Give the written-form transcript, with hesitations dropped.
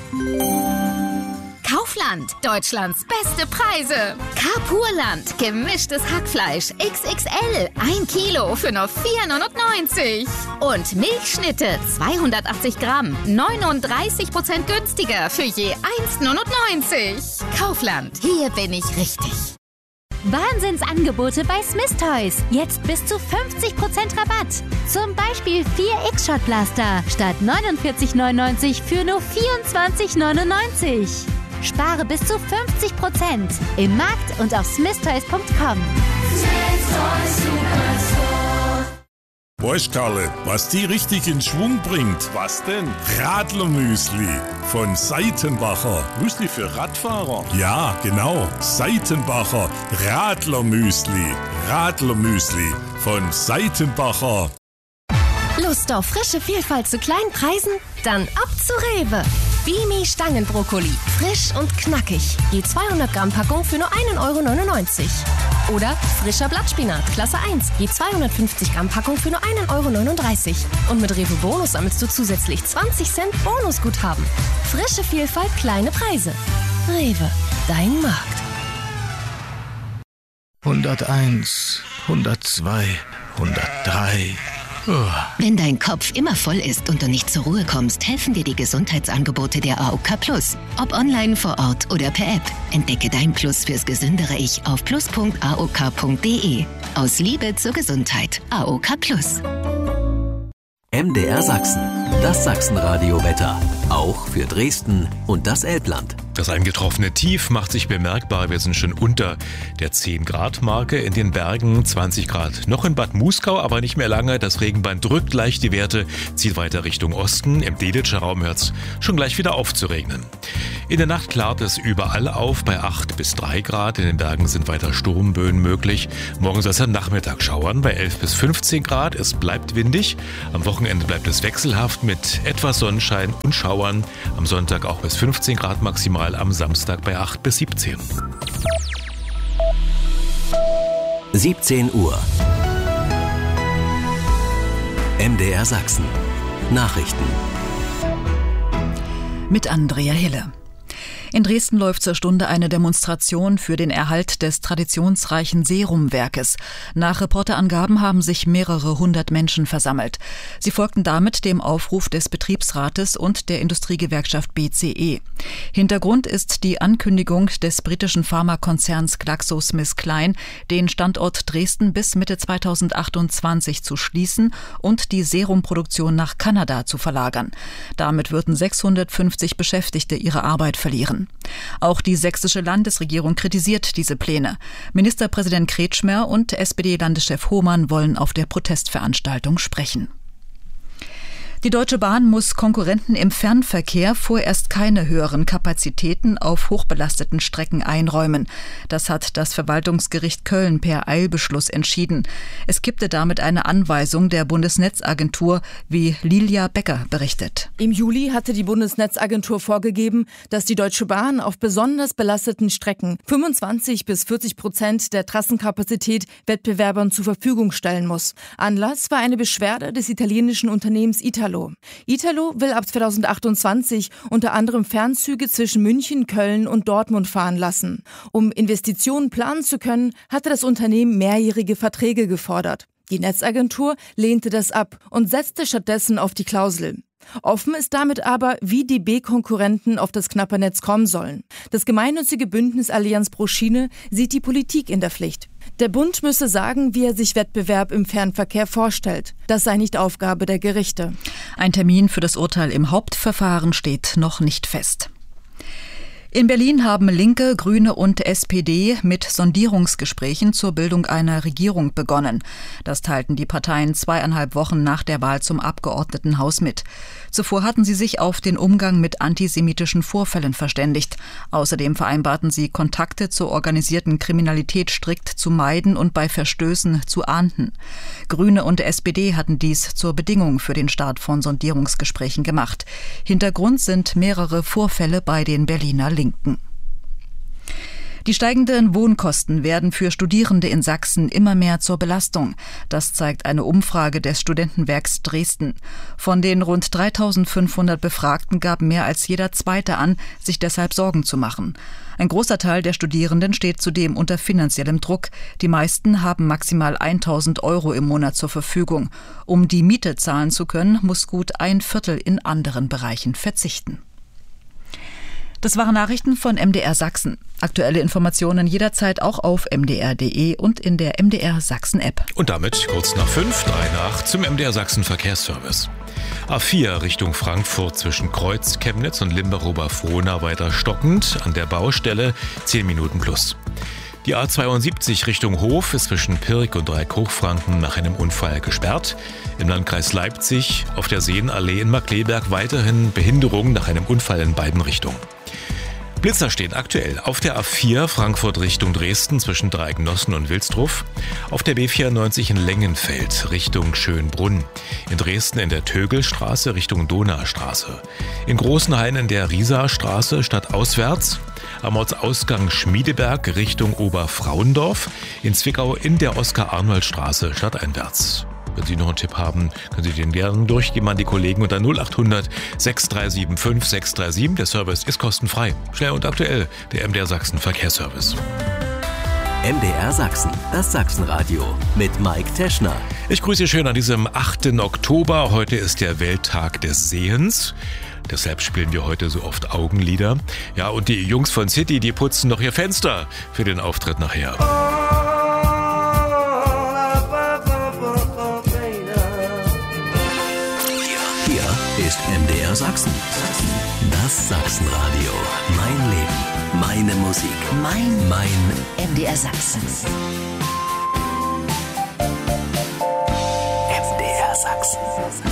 Kaufland, Deutschlands beste Preise. Carpurland, gemischtes Hackfleisch XXL, 1 Kilo für nur 4,99 €. Und Milchschnitte, 280 Gramm, 39% günstiger für je 1,99 €. Kaufland, hier bin ich richtig. Wahnsinnsangebote bei Smith Toys. Jetzt bis zu 50% Rabatt. Zum Beispiel 4 X-Shot-Blaster statt 49,99 € für nur 24,99 €. Spare bis zu 50% im Markt und auf smithtoys.com. Weißt Karle, was die richtig in Schwung bringt? Was denn? Radlermüsli von Seitenbacher. Müsli für Radfahrer? Ja, genau. Seitenbacher Radlermüsli. Radlermüsli von Seitenbacher. Lust auf frische Vielfalt zu kleinen Preisen? Dann ab zu Rewe. Bimi Stangenbrokkoli. Frisch und knackig. Je 200 Gramm Packung für nur 1,99 €. Oder frischer Blattspinat, Klasse 1. Je 250 Gramm Packung für nur 1,39 €. Und mit Rewe Bonus sammelst du zusätzlich 20 Cent Bonusguthaben. Frische Vielfalt, kleine Preise. Rewe, dein Markt. 101, 102, 103... Wenn dein Kopf immer voll ist und du nicht zur Ruhe kommst, helfen dir die Gesundheitsangebote der AOK Plus. Ob online, vor Ort oder per App. Entdecke dein Plus fürs gesündere Ich auf plus.aok.de. Aus Liebe zur Gesundheit. AOK Plus. MDR Sachsen. Das Sachsenradio-Wetter. Auch für Dresden und das Elbland. Das eingetroffene Tief macht sich bemerkbar. Wir sind schon unter der 10-Grad-Marke in den Bergen, 20 Grad noch in Bad Muskau, aber nicht mehr lange. Das Regenband drückt leicht die Werte, zieht weiter Richtung Osten. Im Delitzscher Raum hört es schon gleich wieder auf zu regnen. In der Nacht klart es überall auf bei 8 bis 3 Grad. In den Bergen sind weiter Sturmböen möglich. Morgen soll es am Nachmittag schauern bei 11 bis 15 Grad. Es bleibt windig. Am Wochenende bleibt es wechselhaft mit etwas Sonnenschein und Schauern. Am Sonntag auch bis 15 Grad maximal. Am Samstag bei 8 bis 17. 17 Uhr. MDR Sachsen. Nachrichten. Mit Andrea Hille. In Dresden läuft zur Stunde eine Demonstration für den Erhalt des traditionsreichen Serumwerkes. Nach Reporterangaben haben sich mehrere hundert Menschen versammelt. Sie folgten damit dem Aufruf des Betriebsrates und der Industriegewerkschaft BCE. Hintergrund ist die Ankündigung des britischen Pharmakonzerns GlaxoSmithKline, den Standort Dresden bis Mitte 2028 zu schließen und die Serumproduktion nach Kanada zu verlagern. Damit würden 650 Beschäftigte ihre Arbeit verlieren. Auch die sächsische Landesregierung kritisiert diese Pläne. Ministerpräsident Kretschmer und SPD-Landeschef Hohmann wollen auf der Protestveranstaltung sprechen. Die Deutsche Bahn muss Konkurrenten im Fernverkehr vorerst keine höheren Kapazitäten auf hochbelasteten Strecken einräumen. Das hat das Verwaltungsgericht Köln per Eilbeschluss entschieden. Es kippte damit eine Anweisung der Bundesnetzagentur, wie Lilia Becker berichtet. Im Juli hatte die Bundesnetzagentur vorgegeben, dass die Deutsche Bahn auf besonders belasteten Strecken 25-40% der Trassenkapazität Wettbewerbern zur Verfügung stellen muss. Anlass war eine Beschwerde des italienischen Unternehmens Italo. Italo will ab 2028 unter anderem Fernzüge zwischen München, Köln und Dortmund fahren lassen. Um Investitionen planen zu können, hatte das Unternehmen mehrjährige Verträge gefordert. Die Netzagentur lehnte das ab und setzte stattdessen auf die Klausel. Offen ist damit aber, wie die B-Konkurrenten auf das knappe Netz kommen sollen. Das gemeinnützige Bündnis Allianz pro Schiene sieht die Politik in der Pflicht. Der Bund müsse sagen, wie er sich Wettbewerb im Fernverkehr vorstellt. Das sei nicht Aufgabe der Gerichte. Ein Termin für das Urteil im Hauptverfahren steht noch nicht fest. In Berlin haben Linke, Grüne und SPD mit Sondierungsgesprächen zur Bildung einer Regierung begonnen. Das teilten die Parteien 2,5 Wochen nach der Wahl zum Abgeordnetenhaus mit. Zuvor hatten sie sich auf den Umgang mit antisemitischen Vorfällen verständigt. Außerdem vereinbarten sie, Kontakte zur organisierten Kriminalität strikt zu meiden und bei Verstößen zu ahnden. Grüne und SPD hatten dies zur Bedingung für den Start von Sondierungsgesprächen gemacht. Hintergrund sind mehrere Vorfälle bei den Berliner Linken. Die steigenden Wohnkosten werden für Studierende in Sachsen immer mehr zur Belastung. Das zeigt eine Umfrage des Studentenwerks Dresden. Von den rund 3.500 Befragten gab mehr als jeder Zweite an, sich deshalb Sorgen zu machen. Ein großer Teil der Studierenden steht zudem unter finanziellem Druck. Die meisten haben maximal 1.000 € im Monat zur Verfügung. Um die Miete zahlen zu können, muss gut ein Viertel in anderen Bereichen verzichten. Das waren Nachrichten von MDR Sachsen. Aktuelle Informationen jederzeit auch auf mdr.de und in der MDR Sachsen App. Und damit kurz nach 5, 3 nach zum MDR Sachsen Verkehrsservice. A4 Richtung Frankfurt zwischen Kreuz, Chemnitz und Limburg-Oberfrohna weiter stockend. An der Baustelle 10 Minuten plus. Die A72 Richtung Hof ist zwischen Pirk und Dreieck-Hochfranken nach einem Unfall gesperrt. Im Landkreis Leipzig auf der Seenallee in Markkleeberg weiterhin Behinderung nach einem Unfall in beiden Richtungen. Blitzer stehen aktuell auf der A4 Frankfurt Richtung Dresden zwischen Dreiecknossen und Wilsdruff, auf der B94 in Lengenfeld Richtung Schönbrunn, in Dresden in der Tögelstraße Richtung Donaustraße, in Großenhain in der Risastraße stadtauswärts, am Ortsausgang Schmiedeberg Richtung Oberfrauendorf, in Zwickau in der Oskar-Arnold-Straße stadteinwärts. Wenn Sie noch einen Tipp haben, können Sie den gerne durchgeben an die Kollegen unter 0800 6375 637. Der Service ist kostenfrei. Schnell und aktuell, der MDR Sachsen Verkehrsservice. MDR Sachsen, das Sachsenradio mit Mike Teschner. Ich grüße Sie schön an diesem 8. Oktober. Heute ist der Welttag des Sehens. Deshalb spielen wir heute so oft Augenlider. Ja, und die Jungs von City, die putzen noch ihr Fenster für den Auftritt nachher. Ist MDR Sachsen. Das Sachsenradio. Mein Leben. Meine Musik. Mein MDR Sachsen. MDR Sachsen.